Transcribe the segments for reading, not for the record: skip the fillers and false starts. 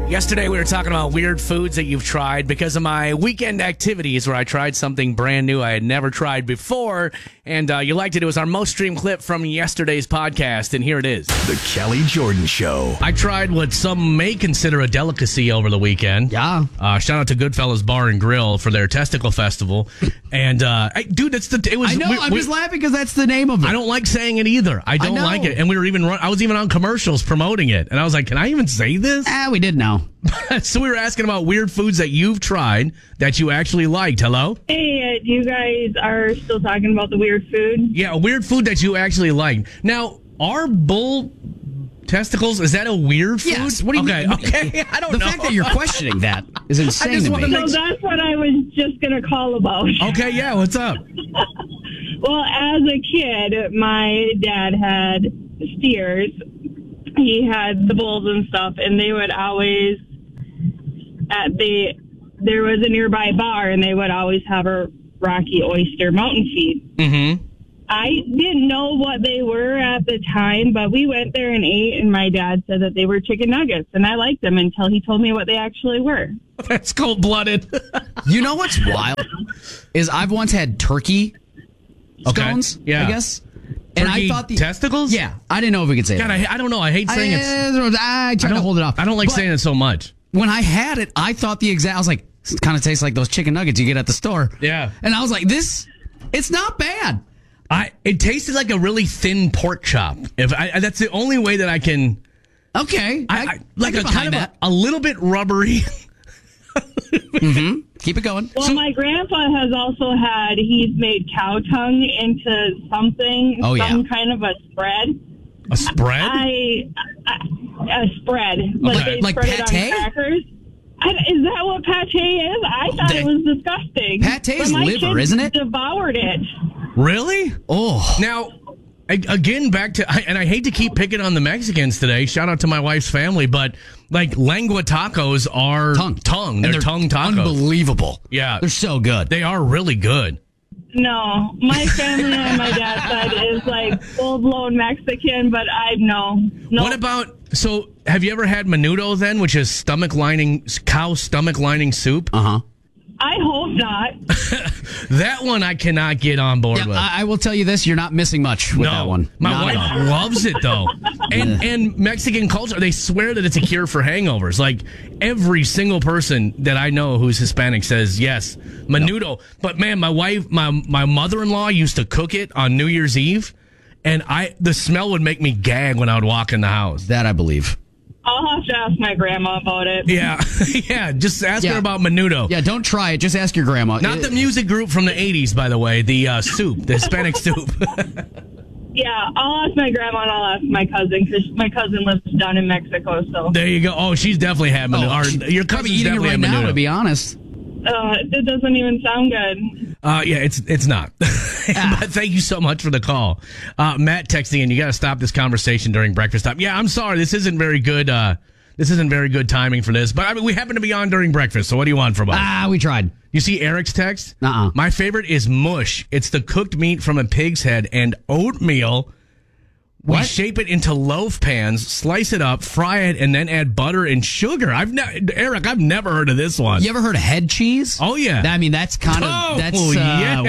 Yesterday we were talking about weird foods that you've tried because of my weekend activities where I tried something brand new I had never tried before, and you liked it. It was our most streamed clip from yesterday's podcast, and here it is. The Kelly Jordan Show. I tried what some may consider a delicacy over the weekend. Yeah. Shout out to Goodfellas Bar and Grill for their testicle festival. And, dude, it was. I know, I'm just laughing because that's the name of it. I don't like saying it either. I don't like it. And we were I was even on commercials promoting it. And I was like, can I even say this? We did know. So we were asking about weird foods that you've tried that you actually liked. Hello? Hey, you guys are still talking about the weird food? Yeah, a weird food that you actually liked. Now, are bull testicles, is that a weird food? Yes. What do you mean? Okay. I don't know. The fact that you're questioning that is insane to me. So that's what I was just going to call about. Okay, yeah, what's up? Well, as a kid, my dad had steers. He had the bulls and stuff, and they would always, there was a nearby bar, and they would always have a Rocky Oyster mountain feed. Mm-hmm. I didn't know what they were at the time, but we went there and ate, and my dad said that they were chicken nuggets, and I liked them until he told me what they actually were. That's cold-blooded. You know what's wild? Is I've once had turkey stones, yeah. I guess. And turkey I thought testicles? Yeah, I didn't know if we could say God, that. I don't know. I hate saying it. I try to hold it off. I don't like saying it so much. When I had it, I thought I was like, it kind of tastes like those chicken nuggets you get at the store. Yeah. And I was like, it's not bad. It tasted like a really thin pork chop. That's the only way that I can. Okay. Like a kind of a little bit rubbery. Mm-hmm. Keep it going. Well, my grandpa has also he's made cow tongue into something, some kind of a spread. A spread? A spread. Like spread pate? it on crackers. Is that what pate is? I thought it was disgusting. Pate's liver, isn't it? Devoured it. Really? Oh. Now, again, back to, and I hate to keep picking on the Mexicans today. Shout out to my wife's family, but like lengua tacos are tongue. They're tongue tacos. Unbelievable. Yeah. They're so good. They are really good. No, my family on my dad's side is like full-blown Mexican, but no. What about, so have you ever had menudo then, which is cow stomach lining soup? Uh-huh. I hope not. That one I cannot get on board with. I will tell you this, you're not missing much with that one. My wife loves it, though. And Mexican culture, they swear that it's a cure for hangovers. Like, every single person that I know who's Hispanic says, yes, menudo. Yep. But, man, my mother-in-law used to cook it on New Year's Eve, and the smell would make me gag when I would walk in the house. That I believe. I'll have to ask my grandma about it. Yeah, yeah. Just ask her about menudo. Yeah, don't try it. Just ask your grandma. Not the music group from the 80s, by the way. The soup, the Hispanic soup. Yeah, I'll ask my grandma and I'll ask my cousin because my cousin lives down in Mexico. So there you go. Oh, she's definitely had menudo. Your cousin's eating definitely it right had menudo. now, to be honest. It doesn't even sound good. Yeah, it's not. But thank you so much for the call. Matt texting in, you got to stop this conversation during breakfast time. Yeah, I'm sorry. This isn't very good. This isn't very good timing for this. But I mean, we happen to be on during breakfast. So what do you want from us? We tried. You see Eric's text? Uh-uh. My favorite is mush. It's the cooked meat from a pig's head and oatmeal. We shape it into loaf pans, slice it up, fry it, and then add butter and sugar. Eric, I've never heard of this one. You ever heard of head cheese? Oh, yeah. I mean, that's kind of... yeah.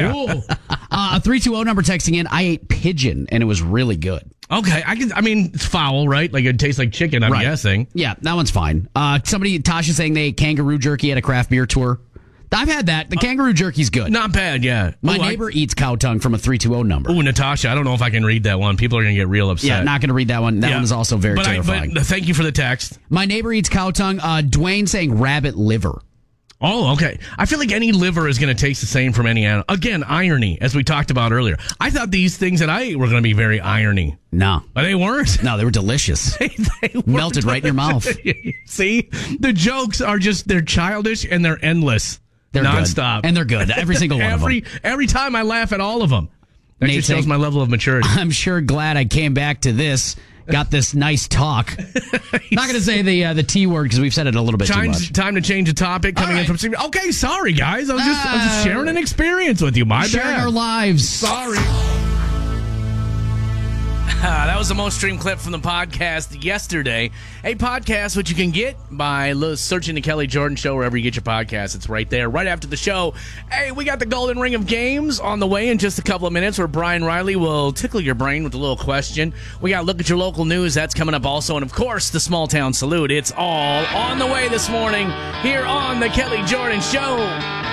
A 320 number texting in, I ate pigeon, and it was really good. Okay. It's foul, right? Like, it tastes like chicken, I'm guessing. Yeah, that one's fine. Tasha saying they ate kangaroo jerky at a craft beer tour. I've had that. The kangaroo jerky's good. Not bad, yeah. My neighbor eats cow tongue from a 320 number. Ooh, Natasha, I don't know if I can read that one. People are going to get real upset. Yeah, not going to read that one. That one is also very terrifying. But thank you for the text. My neighbor eats cow tongue. Dwayne saying rabbit liver. Oh, okay. I feel like any liver is going to taste the same from any animal. Again, irony, as we talked about earlier. I thought these things that I ate were going to be very irony. No. But they weren't. No, they were delicious. they melted right in your mouth. See? The jokes are they're childish and they're endless. They're nonstop. Good. And they're good. Every single one of them. Every time I laugh at all of them. That just shows my level of maturity. I'm sure glad I came back to this. Got this nice talk. Not going to say the T word because we've said it a little bit too much. Time to change the topic coming in from Steve. Okay, sorry, guys. I was just sharing an experience with you. My bad. Sharing our lives. Sorry. That was the most streamed clip from the podcast yesterday. A podcast which you can get by searching the Kelly Jordan Show wherever you get your podcasts. It's right there, right after the show. Hey, we got the Golden Ring of Games on the way in just a couple of minutes where Brian Riley will tickle your brain with a little question. We got to look at your local news. That's coming up also. And, of course, the Small Town Salute. It's all on the way this morning here on the Kelly Jordan Show.